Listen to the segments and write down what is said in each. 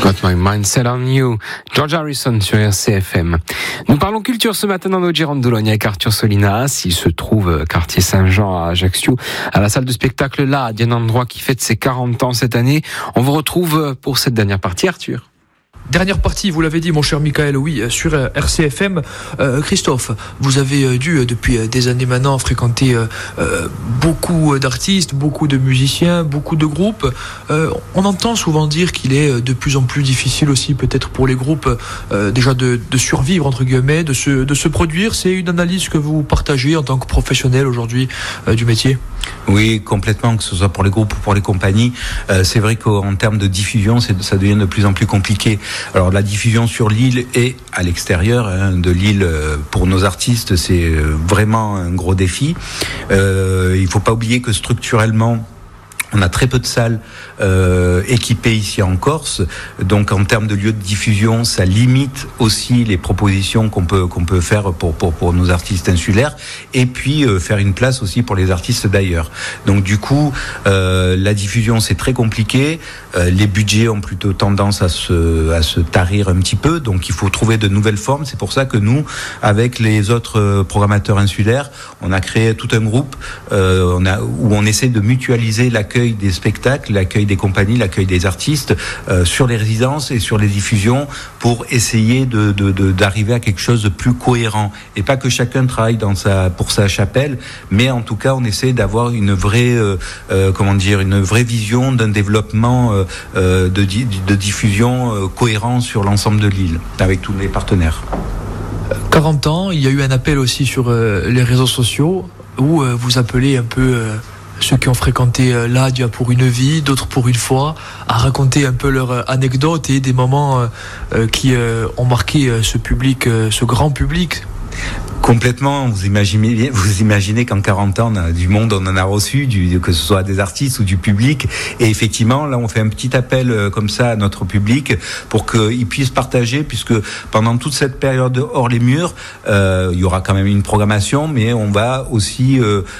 Got my mind set on you. George Harrison sur RCFM. Nous parlons culture ce matin dans nos Gironde-Boulogne avec Arthur Solinas. Il se trouve quartier Saint-Jean à Ajaccio, à la salle de spectacle là, un endroit qui fête ses 40 ans cette année. On vous retrouve pour cette dernière partie, Arthur. Dernière partie, vous l'avez dit mon cher Michael, oui, sur RCFM. Christophe, vous avez dû depuis des années maintenant fréquenter beaucoup d'artistes, beaucoup de musiciens, beaucoup de groupes. On entend souvent dire qu'il est de plus en plus difficile aussi peut-être pour les groupes déjà de survivre entre guillemets, de se produire. C'est une analyse que vous partagez en tant que professionnel aujourd'hui du métier? Oui, complètement, que ce soit pour les groupes ou pour les compagnies. C'est vrai qu'en termes de diffusion, ça devient de plus en plus compliqué. Alors la diffusion sur l'île et à l'extérieur de l'île pour nos artistes, c'est vraiment un gros défi. Il faut pas oublier que structurellement, on a très peu de salles équipées ici en Corse, donc en termes de lieux de diffusion, ça limite aussi les propositions qu'on peut faire pour nos artistes insulaires, et puis faire une place aussi pour les artistes d'ailleurs. Donc du coup, la diffusion c'est très compliqué. Les budgets ont plutôt tendance à se tarir un petit peu, donc il faut trouver de nouvelles formes. C'est pour ça que nous, avec les autres programmateurs insulaires, on a créé tout un groupe où on essaie de mutualiser l'accueil des spectacles, l'accueil des compagnies, l'accueil des artistes sur les résidences et sur les diffusions pour essayer d'arriver à quelque chose de plus cohérent, et pas que chacun travaille pour sa chapelle, mais en tout cas on essaie d'avoir une vraie une vraie vision d'un développement de diffusion cohérent sur l'ensemble de l'île avec tous les partenaires. 40 ans, il y a eu un appel aussi sur les réseaux sociaux où vous appelez un peu ceux qui ont fréquenté l'Adia pour une vie, d'autres pour une fois, à raconter un peu leur anecdote et des moments qui ont marqué ce public, ce grand public. Complètement, vous imaginez qu'en 40 ans, du monde, on en a reçu, que ce soit des artistes ou du public. Et effectivement, là, on fait un petit appel comme ça à notre public pour qu'ils puissent partager, puisque pendant toute cette période hors les murs, il y aura quand même une programmation, mais on va aussi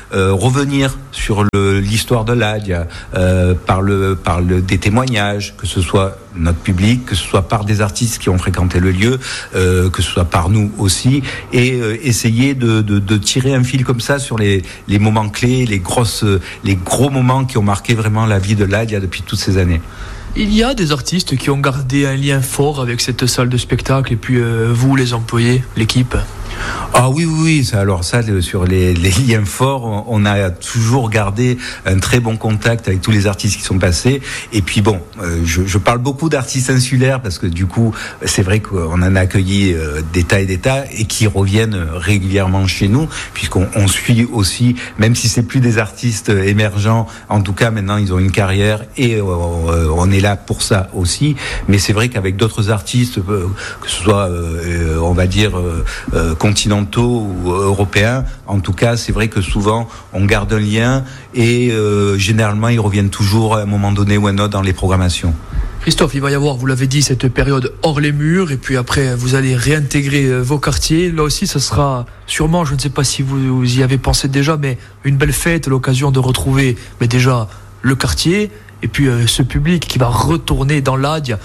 revenir sur l'histoire de l'Adia, par des témoignages, que ce soit notre public, que ce soit par des artistes qui ont fréquenté le lieu, que ce soit par nous aussi, et essayer de tirer un fil comme ça sur les moments clés, les gros moments qui ont marqué vraiment la vie de l'Adia depuis toutes ces années. Il y a des artistes qui ont gardé un lien fort avec cette salle de spectacle, et puis vous, les employés, l'équipe. Ah oui, sur les liens forts, on a toujours gardé un très bon contact avec tous les artistes qui sont passés. Et puis bon, je parle beaucoup d'artistes insulaires parce que du coup, c'est vrai qu'on en a accueilli des tas et des tas et qui reviennent régulièrement chez nous, puisqu'on suit aussi, même si c'est plus des artistes émergents, en tout cas maintenant ils ont une carrière et on est là pour ça aussi. Mais c'est vrai qu'avec d'autres artistes, que ce soit on va dire continentaux ou européens, en tout cas c'est vrai que souvent on garde un lien et généralement ils reviennent toujours à un moment donné ou à un autre dans les programmations. Christophe, il va y avoir, vous l'avez dit, cette période hors les murs, et puis après vous allez réintégrer vos quartiers. Là aussi ça sera sûrement, je ne sais pas si vous y avez pensé déjà, mais une belle fête, l'occasion de retrouver déjà le quartier et puis ce public qui va retourner dans l'Adia,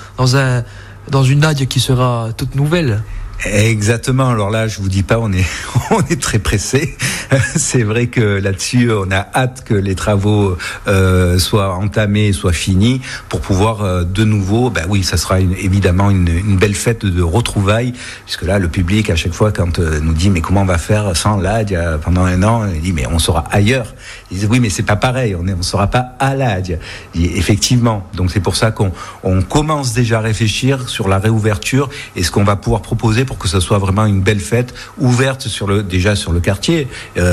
dans une Adia qui sera toute nouvelle. Exactement. Alors là, je vous dis pas, on est très pressé. C'est vrai que là-dessus, on a hâte que les travaux soient entamés, soient finis, pour pouvoir de nouveau. Ça sera évidemment une belle fête de retrouvailles, puisque là, le public à chaque fois quand nous dit mais comment on va faire sans l'Adia pendant un an, il dit mais on sera ailleurs. Ils disent oui mais c'est pas pareil, on sera pas à l'Adia. Effectivement. Donc c'est pour ça qu'on commence déjà à réfléchir sur la réouverture et ce qu'on va pouvoir proposer pour que ce soit vraiment une belle fête ouverte sur le quartier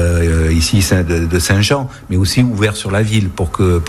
ici de Saint-Jean, mais aussi ouverte sur la ville pour que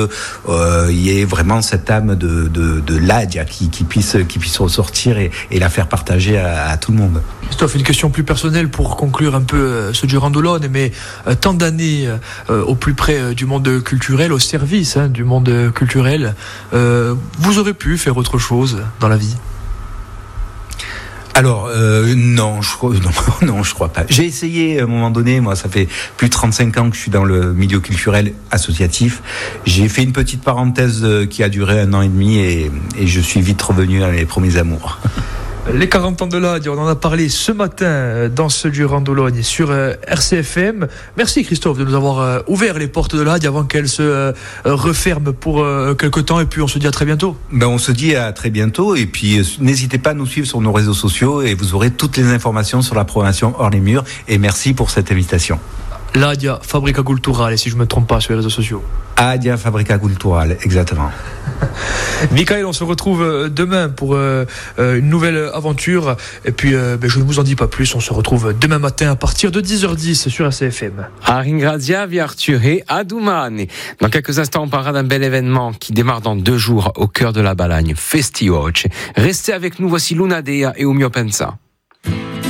y ait vraiment cette âme de l'Adia qui puisse ressortir et la faire partager à tout le monde. Christophe, une question plus personnelle pour conclure un peu ce Gironde-Boulogne, mais tant d'années au plus près du monde culturel, au service du monde culturel, vous aurez pu faire autre chose dans la vie? Alors non, je crois pas. J'ai essayé à un moment donné, moi ça fait plus de 35 ans que je suis dans le milieu culturel associatif. J'ai fait une petite parenthèse qui a duré 1 an et demi et je suis vite revenu à mes premiers amours. Les 40 ans de l'Adia, on en a parlé ce matin dans ce Durand d'Ologne sur RCFM. Merci Christophe de nous avoir ouvert les portes de l'Adia avant qu'elles se referment pour quelque temps, et puis on se dit à très bientôt. On se dit à très bientôt, et puis n'hésitez pas à nous suivre sur nos réseaux sociaux et vous aurez toutes les informations sur la programmation hors les murs, et merci pour cette invitation. L'Adia Fabrica Culturale, et si je ne me trompe pas sur les réseaux sociaux. Adia Fabrica Culturale, exactement. Michael, on se retrouve demain pour une nouvelle aventure. Et puis, je ne vous en dis pas plus. On se retrouve demain matin à partir de 10h10 sur RCFM. A Ringrazia, vi Arture, a domani. Dans quelques instants, on parlera d'un bel événement qui démarre dans 2 jours au cœur de la Balagne, Festi Oggi. Restez avec nous, voici Luna Dea et Umio Pensa.